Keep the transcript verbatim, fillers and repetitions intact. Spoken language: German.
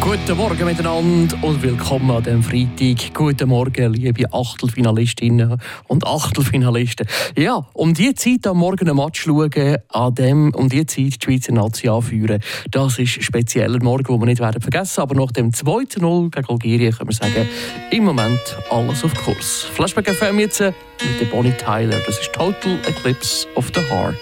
Guten Morgen miteinander und willkommen an diesem Freitag. Guten Morgen, liebe Achtelfinalistinnen und Achtelfinalisten. Ja, um diese Zeit am Morgen ein Match schauen, an dem um diese Zeit die Schweizer Nazi anführen, das ist ein spezieller Morgen, den wir nicht werden vergessen. Aber nach dem zwei zu null gegen Algerien können wir sagen, im Moment alles auf Kurs. Flashback F M jetzt mit der Bonnie Tyler. Das ist Total Eclipse of the Heart.